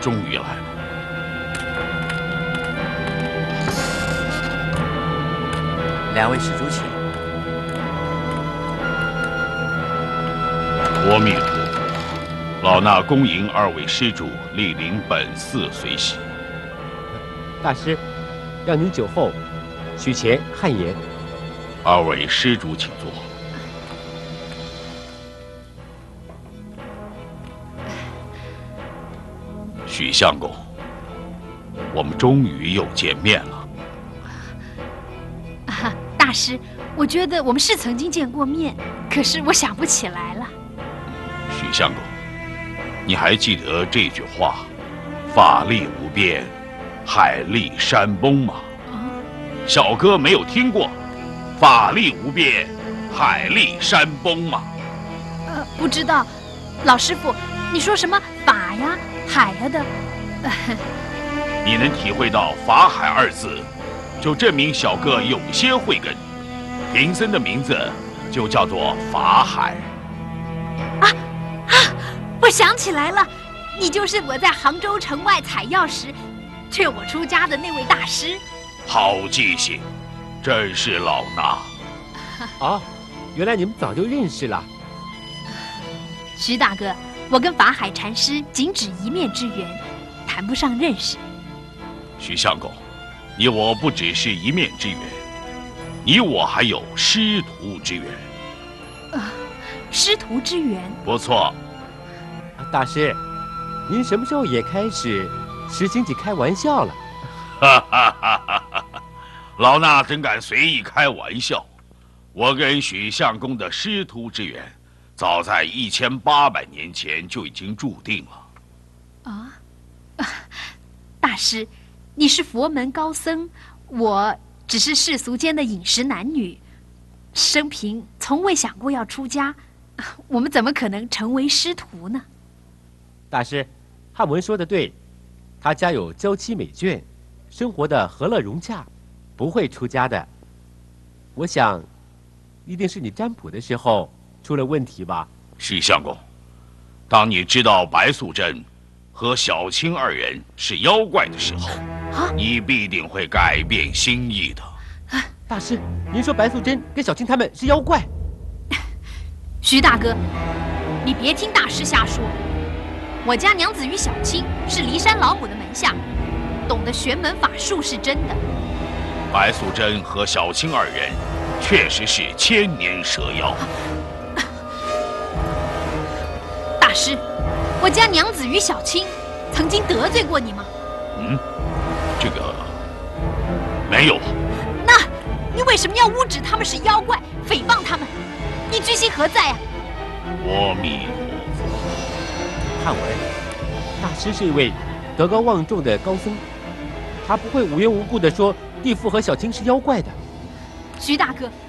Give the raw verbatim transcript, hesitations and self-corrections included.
终于来了。 两位施主请。 阿弥陀佛，老衲恭迎二位施主莅临本寺随喜。 大师，让您酒后，许前汗颜。 二位施主请坐。许相公，我们终于又见面了。 啊，大师，我觉得我们是曾经见过面，可是我想不起来了。 许相公，你还记得这句话“法力无边，海力山崩”吗？小哥没有听过“法力无边，海力山崩”吗？ 呃，不知道。老师傅，你说什么法呀、海呀的？呃、 你能体会到“法海”二字，就证明小哥有些慧根。贫僧的名字就叫做法海。 啊啊！我想起来了，你就是我在杭州城外采药时劝我出家的那位大师。 好记性，真是老衲。 啊，原来你们早就认识了。 徐大哥，我跟法海禅师仅只一面之缘，谈不上认识。 徐相公，你我不只是一面之缘，你我还有师徒之缘。 呃，师徒之缘。 不错。 大师，您什么时候也开始实行起开玩笑了？ 哈哈哈哈哈！老衲怎敢随意开玩笑？我跟许相公的师徒之缘，早在一千八百年前就已经注定了。 啊，啊大师，你是佛门高僧，我只是世俗间的饮食男女，生平从未想过要出家，我们怎么可能成为师徒呢？ 大师，汉文说的对，他家有娇妻美眷，生活的和乐融洽，不会出家的。我想，一定是你占卜的时候出了问题吧？ 许相公，当你知道白素贞和小青二人是妖怪的时候， 啊， 你必定会改变心意的。 啊，大师，您说白素贞跟小青他们是妖怪？ 徐大哥，你别听大师瞎说。我家娘子与小青是骊山老母的门下，懂得玄门法术是真的。 白素贞和小青二人确实是千年蛇妖。 大师，我家娘子与小青曾经得罪过你吗？ 嗯，这个没有。 那你为什么要诬指他们是妖怪，诽谤他们？你居心何在啊？ 阿弥陀佛。 汉文，大师是一位德高望重的高僧，他不会无缘无故的说地父和小青是妖怪的。 徐大哥，